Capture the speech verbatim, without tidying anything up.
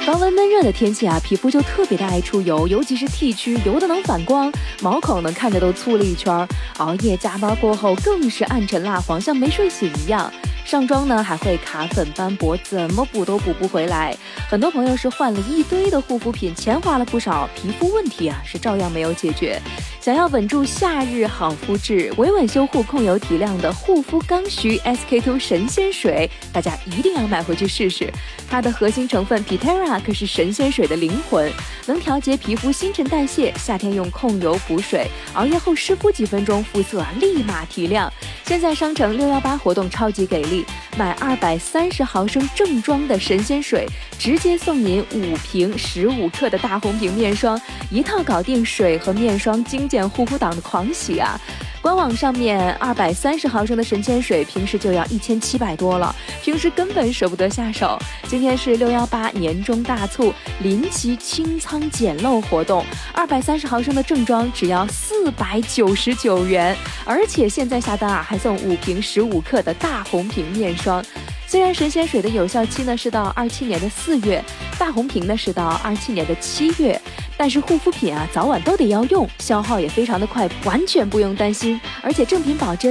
高温闷热的天气啊，皮肤就特别的爱出油，尤其是 T 区，油的能反光，毛孔呢看着都粗了一圈。熬夜加班过后更是暗沉蜡黄，像没睡醒一样。上妆呢还会卡粉斑驳，怎么补都补不回来。很多朋友是换了一堆的护肤品，钱花了不少，皮肤问题啊是照样没有解决。想要稳住夏日好肤质，维稳修护控油提亮的护肤刚需 S K two 神仙水，大家一定要买回去试试。它的核心成分 Pitera 可是神仙水的灵魂，能调节皮肤新陈代谢，夏天用控油补水，熬夜后湿敷几分钟，肤色啊立马提亮。现在商城六一八活动超级给力，买二百三十毫升正装的神仙水，直接送您五瓶十五克的大红瓶面霜，一套搞定水和面霜精简护肤党的狂喜啊！官网上面二百三十毫升的神仙水，平时就要一千七百多了，平时根本舍不得下手。今天是六一八年中大促，临期清仓捡漏活动，二百三十毫升的正装只要四百九十九元，而且现在下单啊还送五瓶十五克的大红瓶面霜。虽然神仙水的有效期呢是到二七年的四月，大红瓶呢是到二七年的七月，但是护肤品啊早晚都得要用，消耗也非常的快，完全不用担心，而且正品保真。